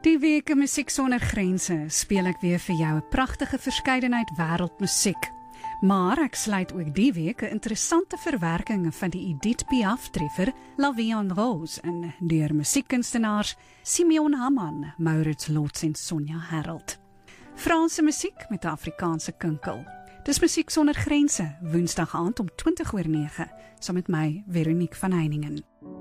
Die week in Musiek Sonder Grense speel ek weer vir jou 'n pragtige verskeidenheid wêreldmusiek. Maar ek sluit ook die week 'n interessante verwerking van die Edith Piaf treffer La Vie en Rose in deur musiekkunstenaars Simeon Hamman, Maurits Lotz en Sonja Herald. Franse musiek met 'n Afrikaanse kinkel. Dis Musiek Sonder Grense, Woensdag aand om 20:09, saam met my Veronique van Heiningen.